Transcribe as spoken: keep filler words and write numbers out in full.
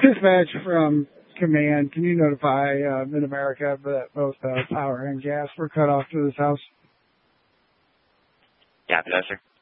Dispatch from command, can you notify uh, Mid-America that both uh, power and gas were cut off to this house? Copy that, sir.